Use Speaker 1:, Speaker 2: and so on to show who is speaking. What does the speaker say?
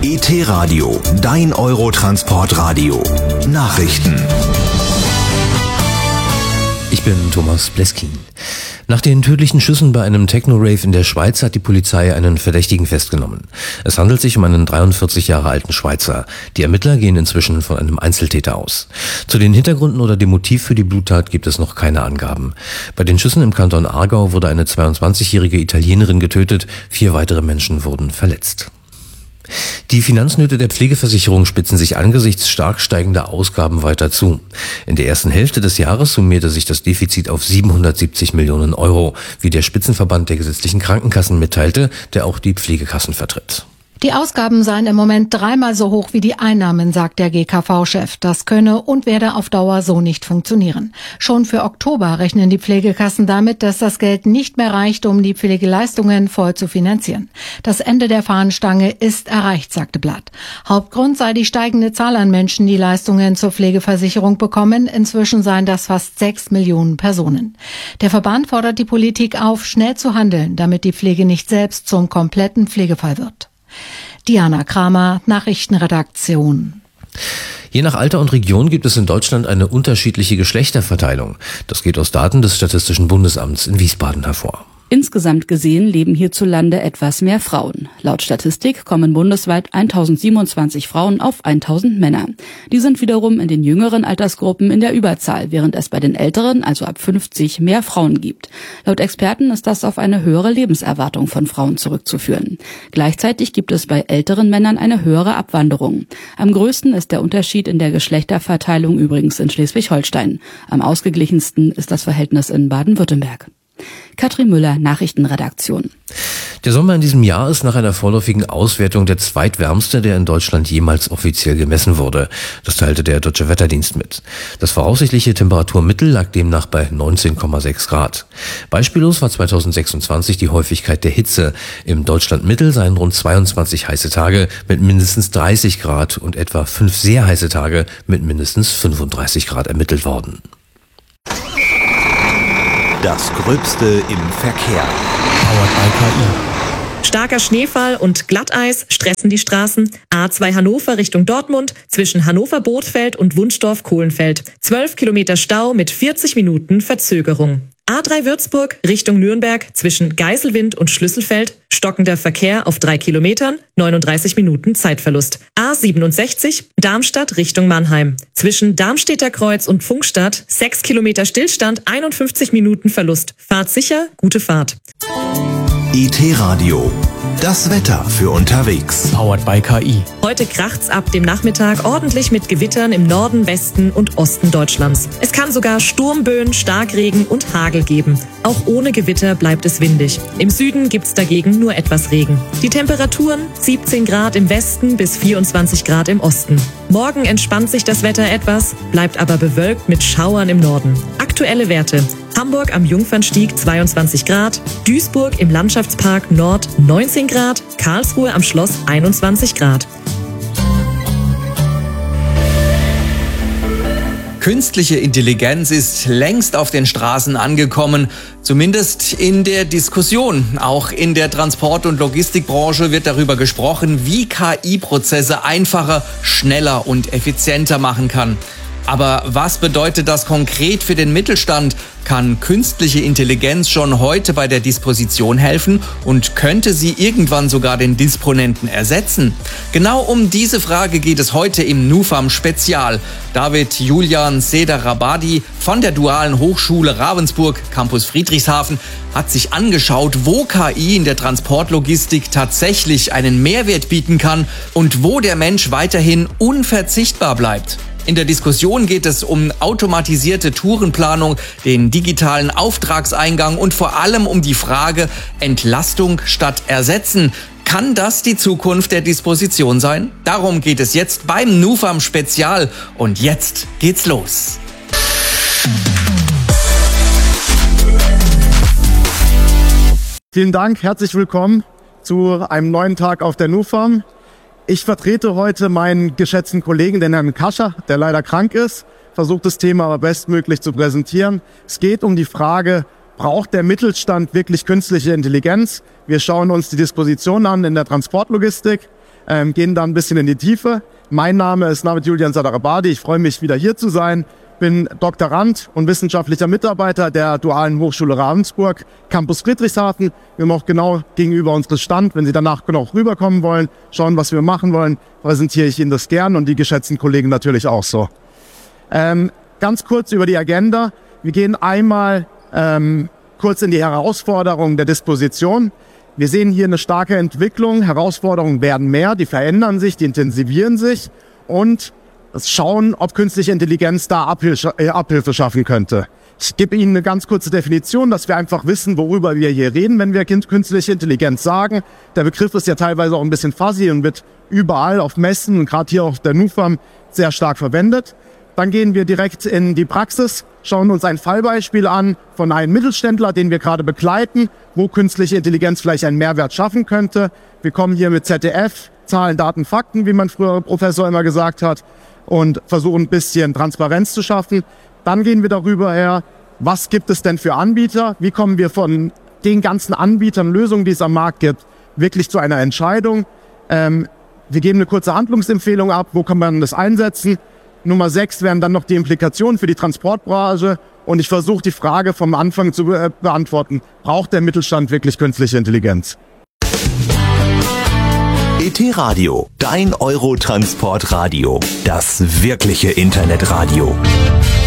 Speaker 1: ET-Radio, dein Eurotransportradio. Nachrichten.
Speaker 2: Ich bin Thomas Bleskin. Nach den tödlichen Schüssen bei einem Techno-Rave in der Schweiz hat die Polizei einen Verdächtigen festgenommen. Es handelt sich um einen 43 Jahre alten Schweizer. Die Ermittler gehen inzwischen von einem Einzeltäter aus. Zu den Hintergründen oder dem Motiv für die Bluttat gibt es noch keine Angaben. Bei den Schüssen im Kanton Aargau wurde eine 22-jährige Italienerin getötet, 4 weitere Menschen wurden verletzt. Die Finanznöte der Pflegeversicherung spitzen sich angesichts stark steigender Ausgaben weiter zu. In der ersten Hälfte des Jahres summierte sich das Defizit auf 770 Millionen Euro, wie der Spitzenverband der gesetzlichen Krankenkassen mitteilte, der auch die Pflegekassen vertritt.
Speaker 3: Die Ausgaben seien im Moment 3-mal so hoch wie die Einnahmen, sagt der GKV-Chef. Das könne und werde auf Dauer so nicht funktionieren. Schon für Oktober rechnen die Pflegekassen damit, dass das Geld nicht mehr reicht, um die Pflegeleistungen voll zu finanzieren. Das Ende der Fahnenstange ist erreicht, sagte Blatt. Hauptgrund sei die steigende Zahl an Menschen, die Leistungen zur Pflegeversicherung bekommen. Inzwischen seien das fast 6 Millionen Personen. Der Verband fordert die Politik auf, schnell zu handeln, damit die Pflege nicht selbst zum kompletten Pflegefall wird. Diana Kramer, Nachrichtenredaktion.
Speaker 2: Je nach Alter und Region gibt es in Deutschland eine unterschiedliche Geschlechterverteilung. Das geht aus Daten des Statistischen Bundesamts in Wiesbaden hervor.
Speaker 4: Insgesamt gesehen leben hierzulande etwas mehr Frauen. Laut Statistik kommen bundesweit 1027 Frauen auf 1000 Männer. Die sind wiederum in den jüngeren Altersgruppen in der Überzahl, während es bei den älteren, also ab 50, mehr Frauen gibt. Laut Experten ist das auf eine höhere Lebenserwartung von Frauen zurückzuführen. Gleichzeitig gibt es bei älteren Männern eine höhere Abwanderung. Am größten ist der Unterschied in der Geschlechterverteilung übrigens in Schleswig-Holstein. Am ausgeglichensten ist das Verhältnis in Baden-Württemberg. Katrin Müller, Nachrichtenredaktion.
Speaker 2: Der Sommer in diesem Jahr ist nach einer vorläufigen Auswertung der zweitwärmste, der in Deutschland jemals offiziell gemessen wurde. Das teilte der Deutsche Wetterdienst mit. Das voraussichtliche Temperaturmittel lag demnach bei 19,6 Grad. Beispiellos war 2026 die Häufigkeit der Hitze. Im Deutschlandmittel seien rund 22 heiße Tage mit mindestens 30 Grad und etwa 5 sehr heiße Tage mit mindestens 35 Grad ermittelt worden.
Speaker 1: Das Gröbste im Verkehr.
Speaker 5: Powered by KI. Starker Schneefall und Glatteis stressen die Straßen. A2 Hannover Richtung Dortmund zwischen Hannover-Bothfeld und Wunstorf-Kohlenfeld. 12 Kilometer Stau mit 40 Minuten Verzögerung. A3 Würzburg Richtung Nürnberg zwischen Geiselwind und Schlüsselfeld. Stockender Verkehr auf 3 Kilometern, 39 Minuten Zeitverlust. A67 Darmstadt Richtung Mannheim. Zwischen Darmstädter Kreuz und Pfungstadt 6 Kilometer Stillstand, 51 Minuten Verlust. Fahrt sicher, gute Fahrt.
Speaker 1: ET-Radio. Das Wetter für unterwegs.
Speaker 5: Powered by KI. Heute kracht's ab dem Nachmittag ordentlich mit Gewittern im Norden, Westen und Osten Deutschlands. Es kann sogar Sturmböen, Starkregen und Hagel geben. Auch ohne Gewitter bleibt es windig. Im Süden gibt's dagegen nur etwas Regen. Die Temperaturen 17 Grad im Westen bis 24 Grad im Osten. Morgen entspannt sich das Wetter etwas, bleibt aber bewölkt mit Schauern im Norden. Aktuelle Werte: Hamburg am Jungfernstieg 22 Grad, Duisburg im Landschaftspark Nord 19 Grad, Karlsruhe am Schloss 21 Grad.
Speaker 6: Künstliche Intelligenz ist längst auf den Straßen angekommen, zumindest in der Diskussion. Auch in der Transport- und Logistikbranche wird darüber gesprochen, wie KI-Prozesse einfacher, schneller und effizienter machen kann. Aber was bedeutet das konkret für den Mittelstand? Kann künstliche Intelligenz schon heute bei der Disposition helfen und könnte sie irgendwann sogar den Disponenten ersetzen? Genau um diese Frage geht es heute im NUFAM Spezial. David Julian Seder-Rabadi von der Dualen Hochschule Ravensburg, Campus Friedrichshafen, hat sich angeschaut, wo KI in der Transportlogistik tatsächlich einen Mehrwert bieten kann und wo der Mensch weiterhin unverzichtbar bleibt. In der Diskussion geht es um automatisierte Tourenplanung, den digitalen Auftragseingang und vor allem um die Frage Entlastung statt Ersetzen. Kann das die Zukunft der Disposition sein? Darum geht es jetzt beim NUFAM Spezial und jetzt geht's los.
Speaker 7: Vielen Dank, herzlich willkommen zu einem neuen Tag auf der NUFAM. Ich vertrete heute meinen geschätzten Kollegen, den Herrn Kascher, der leider krank ist, versucht das Thema aber bestmöglich zu präsentieren. Es geht um die Frage, braucht der Mittelstand wirklich künstliche Intelligenz? Wir schauen uns die Disposition an in der Transportlogistik. gehen da ein bisschen in die Tiefe. Mein Name ist Navid Julian Sadarabadi. Ich freue mich, wieder hier zu sein. Bin Doktorand und wissenschaftlicher Mitarbeiter der Dualen Hochschule Ravensburg, Campus Friedrichshafen. Wir haben auch genau gegenüber unseres Stand. Wenn Sie danach genau rüberkommen wollen, schauen, was wir machen wollen, präsentiere ich Ihnen das gern und die geschätzten Kollegen natürlich auch so. Ganz kurz über die Agenda. Wir gehen einmal kurz in die Herausforderungen der Disposition. Wir sehen hier eine starke Entwicklung. Herausforderungen werden mehr, die verändern sich, die intensivieren sich und schauen, ob künstliche Intelligenz da Abhilfe schaffen könnte. Ich gebe Ihnen eine ganz kurze Definition, dass wir einfach wissen, worüber wir hier reden, wenn wir künstliche Intelligenz sagen. Der Begriff ist ja teilweise auch ein bisschen fuzzy und wird überall auf Messen und gerade hier auf der NUFAM sehr stark verwendet. Dann gehen wir direkt in die Praxis, schauen uns ein Fallbeispiel an von einem Mittelständler, den wir gerade begleiten, wo künstliche Intelligenz vielleicht einen Mehrwert schaffen könnte. Wir kommen hier mit ZDF, Zahlen, Daten, Fakten, wie mein früherer Professor immer gesagt hat, und versuchen ein bisschen Transparenz zu schaffen. Dann gehen wir darüber her, was gibt es denn für Anbieter? Wie kommen wir von den ganzen Anbietern, Lösungen, die es am Markt gibt, wirklich zu einer Entscheidung? Wir geben eine kurze Handlungsempfehlung ab, wo kann man das einsetzen? Nummer 6 wären dann noch die Implikationen für die Transportbranche. Und ich versuche die Frage vom Anfang zu beantworten. Braucht der Mittelstand wirklich künstliche Intelligenz?
Speaker 1: ET Radio, dein Eurotransportradio. Das wirkliche Internetradio.